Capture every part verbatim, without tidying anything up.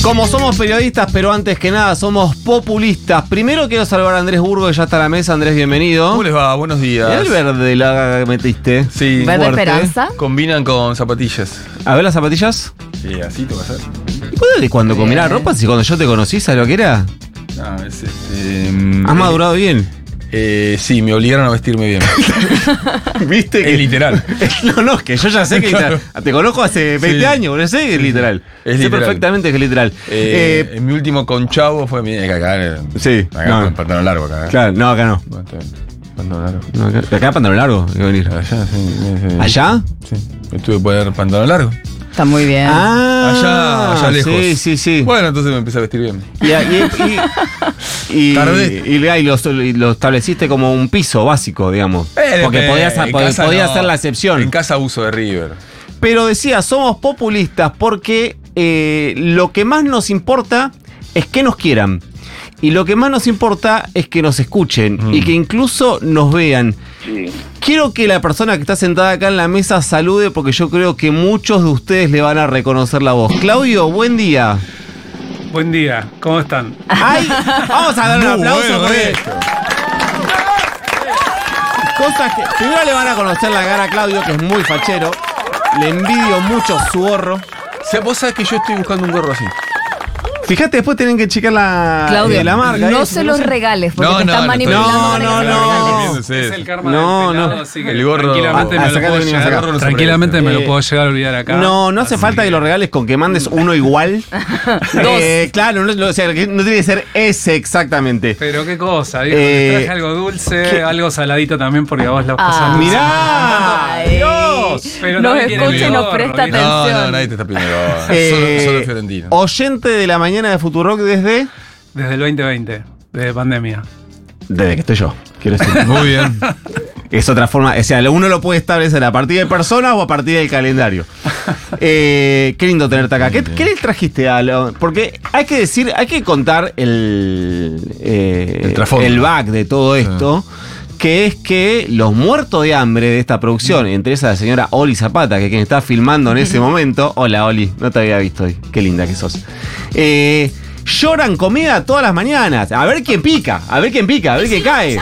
Como somos periodistas, pero antes que nada somos populistas. Primero quiero saludar a Andrés Burgo, que ya está a la mesa. Andrés, bienvenido. ¿Cómo les va? Buenos días. El verde la metiste. Sí. ¿Verde fuerte. Esperanza? Combinan con zapatillas. A ver las zapatillas. Sí, así te va a hacer. ¿Y vos desde cuándo combinás ropa? Si cuando yo te conocí, ¿sabes lo que era? No, es este. Has madurado bien. Eh, sí, me obligaron a vestirme bien. ¿Viste? Es literal. No, no, es que yo ya sé que es literal. Te conozco hace veinte Sí. años, no sé que es literal. Es sé literal. perfectamente que es literal. Eh, Eh, en mi último conchavo fue mi. Acá, acá, sí, acá no. con pantalón largo acá. ¿eh? Claro, no, acá no. Bueno, está bien. Pantalón largo. No, acá, acá pantalón largo, hay que venir. Allá, sí, sí, sí. ¿Allá? Sí. Me tuve que poner pantalón largo. Está muy bien. Ah, Allá, allá lejos. Sí, sí, sí. Bueno, entonces me empecé a vestir bien. Y, y, y, y, Tardé. y, y lo, y lo estableciste como un piso básico, digamos. Eh, Porque eh, podías, en pod- casa podía no. ser la excepción. En casa uso de River. Pero decía, somos populistas porque eh, lo que más nos importa es que nos quieran. Y lo que más nos importa es que nos escuchen Mm. y que incluso nos vean. Quiero que la persona que está sentada acá en la mesa salude porque yo creo que muchos de ustedes le van a reconocer la voz. Claudio, buen día. Buen día, ¿cómo están? Ay, vamos a dar un Muy aplauso bueno porque esto. cosas que primero le van a conocer la cara a Claudio, que es muy fachero. Le envidio mucho su gorro. O sea, vos sabés que yo estoy buscando un gorro así. Fíjate, después tienen que checar la, Claudio, eh, la marca. no eso, se los sé. regales porque No, te no, están no estoy- manipulando. No, para no, que no. te regales. Comiéndose Es eso. el karma No, del pelado, no. así que El gorro- tranquilamente Ah, me lo sacate, puedo venimos llegar, acá. Gorro no se tranquilamente me Eh, lo puedo llegar a olvidar acá. No, no hace Así falta que lo regales con que mandes uno igual. Eh, claro, no, no, o sea, que no tiene que ser ese exactamente. Pero qué cosa, viejo, Eh, te traje algo dulce, ¿qué? algo saladito también porque a vos las Ah. cosas dulces. ¡Mirá! Ay. ¡Dios! Pero Nos no me quiere escucha y mi nos gorro, presta ¿viste? No, atención. no, nadie te está pidiendo gorro. Eh, Solo, solo Fiorentino. Oyente de la mañana de Futurock desde. Desde el veinte veinte, desde pandemia. Desde que estoy yo, quiero decir. Muy bien. Es otra forma, o sea, uno lo puede establecer a partir de personas o a partir del calendario. Eh, qué lindo tenerte acá. ¿Qué, qué le trajiste a lo- Porque hay que decir, hay que contar el, eh, El trasfondo. el back de todo esto, que es que los muertos de hambre de esta producción, entre esa la señora Oli Zapata, que es quien está filmando en ese momento. Hola, Oli, no te había visto hoy. Qué linda que sos. Eh, lloran comida todas las mañanas. A ver quién pica, a ver quién pica, a ver quién cae.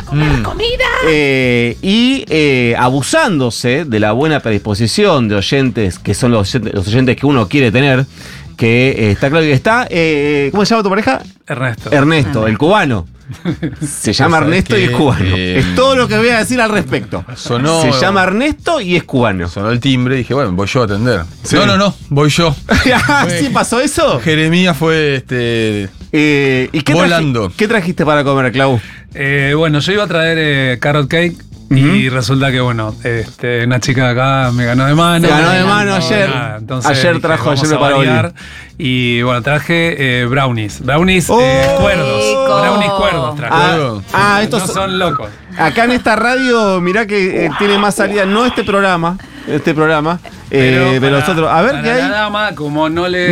Eh, y eh, abusándose de la buena predisposición de oyentes, que son los oyentes, los oyentes que uno quiere tener, que eh, está claro que está, eh, ¿cómo se llama tu pareja? Ernesto. Ernesto, el cubano. Se llama ¿Sabes Ernesto y es qué? cubano. Eh, Es todo lo que voy a decir al respecto. Sonó- Se llama Ernesto y es cubano. Sonó el timbre y dije, bueno, voy yo a atender. Sí. No, no, no, voy yo. Ah, ¿sí pasó eso? Jeremías fue este. Eh, ¿y qué, traji- Volando. qué trajiste para comer, Clau? Eh, bueno, yo iba a traer eh, carrot cake y resulta que, bueno, este, una chica de acá me ganó de mano. Te ganó de Y, mano no, ayer. nada, entonces Ayer dije, trajo, vamos ayer a preparó variar. Y bueno, traje eh, brownies. Brownies ¡Oh! eh, cuerdos. Rico. Brownies cuerdos traje. Ah, ah, estos no son- son locos. Acá en esta radio, mirá que eh, tiene más salida, no este programa, este programa, eh, pero, para- nosotros. A ver para qué hay. la dama, como no le.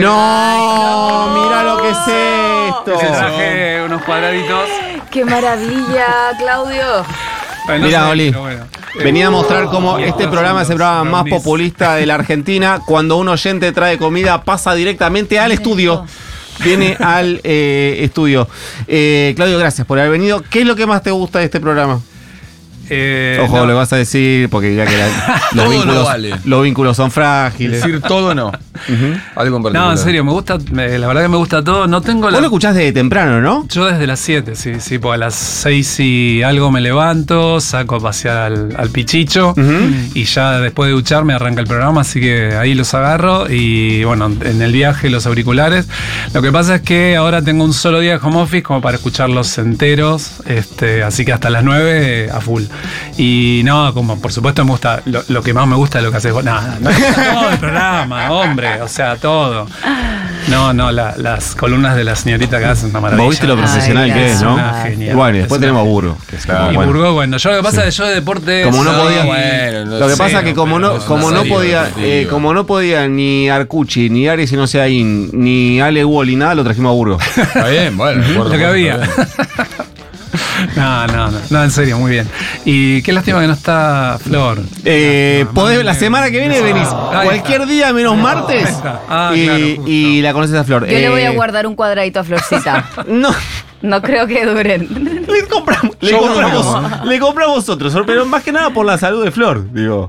No, mirá lo que es Le esto. traje unos cuadraditos. ¡Qué maravilla, Claudio! Bueno, no Mirá, sé, Oli, pero bueno. venía a Eh, mostrar cómo y este estos programa son es el los programa más brownies. populista de la Argentina. Cuando un oyente trae comida, pasa directamente al estudio. Viene al eh, estudio. Eh, Claudio, gracias por haber venido. ¿Qué es lo que más te gusta de este programa? Eh, Ojo, no, lo vas a decir porque ya que la- los, Todo no vínculos, vale. los vínculos son frágiles. Decir todo no. Algo en particular. no, en serio, me gusta, me- la verdad que me gusta todo. No tengo Vos la. lo escuchás desde temprano, ¿no? Yo desde las siete, sí, sí, pues a las seis y algo me levanto, saco a pasear al, al pichicho y ya después de ducharme arranca el programa, así que ahí los agarro y bueno, en el viaje los auriculares. Lo que pasa es que ahora tengo un solo día de home office como para escucharlos enteros, este, así que hasta las nueve a full. Y no, como por supuesto me gusta, lo, lo que más me gusta es lo que haces vos. Nada, no, todo el programa, hombre, o sea, todo. No, no, la- las columnas de la señorita que hacen una maravilla. Vos viste lo profesional Ay, que es, ¿no? gracias. Genial. Bueno, y después Es tenemos a una- Burgo. que es Claro. como, Y bueno. Burgos, bueno, yo lo que pasa es que yo de deporte. Como no soy- podía- bueno, no Lo que sé, pasa es que como no, pero como una no serie podía, deportiva. eh, como no podía ni Arcucci, ni Aries y no sé ahí, ni Ale Wall, ni nada, lo trajimos a Burgo. Está bien, bueno. Lo que había. No, no, no, no, en serio, muy bien. Y qué lástima que no está Flor. Eh, Lástima, podés- mándame- la semana que viene venís Ahí cualquier está. día menos martes Ahí está. Ah, y, claro, justo. y la conoces a Flor. Yo le voy a Eh, guardar un cuadradito a Florcita. No, No creo que duren. le compramos, le Yo compramos, bueno. le compramos otros, pero más que nada por la salud de Flor, digo.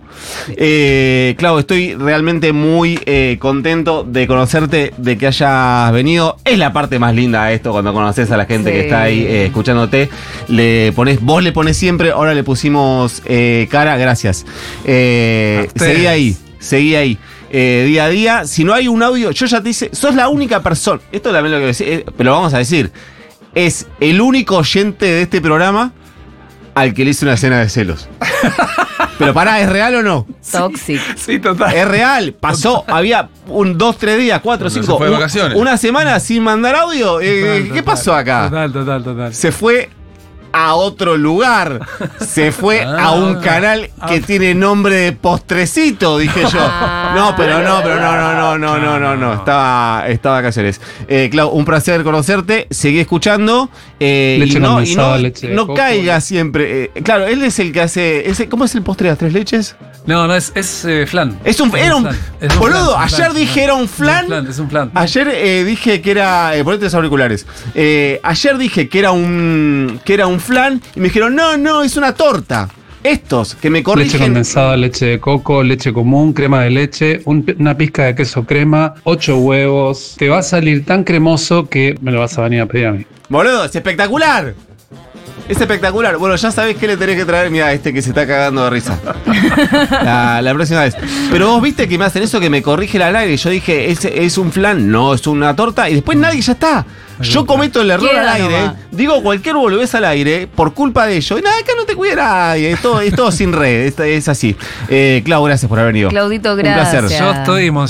Eh, Clau, estoy realmente muy eh, contento de conocerte, de que hayas venido. Es la parte más linda de esto, cuando conoces a la gente Sí. que está ahí eh, escuchándote. Le pones, vos le pones siempre, ahora le pusimos eh, cara, gracias. Eh, A ustedes. seguí ahí, seguí ahí. Eh, día a día, si no hay un audio, yo ya te dice, sos la única persona, esto también lo que decir, eh, pero lo vamos a decir, es el único oyente de este programa al que le hice una escena de celos. Pero pará, ¿es real o no? Toxic. Sí, total. Es real, pasó, había un dos, tres días, cuatro, Cuando cinco, se fue de un- vacaciones. una semana sin mandar audio. Eh, Total, ¿Qué total, pasó acá? Total, total, total. Se fue a otro lugar. Se fue a un canal que tiene nombre de postrecito, dije yo. No, pero no, pero no, no, no, no, no, no, no. Estaba, estaba de vacaciones. Eh, Clau, un placer conocerte. Seguí escuchando. eh, Leche y no, y condensada, no, leche de no coco. caiga siempre. eh, claro, él es el que hace. ese- ¿Cómo es el postre de las tres leches? No, no, es, es eh, flan. Es un. Era un. flan. Es un Boludo, flan, es un ayer flan, dije era un flan. Es un flan, es un flan. Ayer eh, dije que era. Eh, ponete los auriculares. Eh, ayer dije que era un. que era un flan. Y me dijeron, no, no, es una torta. Estos que me Leche corrigen. condensada, leche de coco, leche común, crema de leche, un pi- una pizca de queso crema, ocho huevos. Te va a salir tan cremoso que me lo vas a venir a pedir a mí. Boludo, es espectacular. Es espectacular. Bueno, ya sabés qué le tenés que traer. Mira, este que se está cagando de risa. La, la próxima vez. Pero vos viste que me hacen eso, que me corrigen al aire. Yo dije, ¿es, es un flan? No, es una torta. Y después nadie ya está. Yo cometo el error Queda al aire. nomás. Digo cualquier boludez al aire por culpa de ellos. Y nada, acá no te cuida nadie. Es todo, es todo sin red. Es, es así. Eh, Clau, gracias por haber venido. Claudito, Un placer. gracias. Yo estoy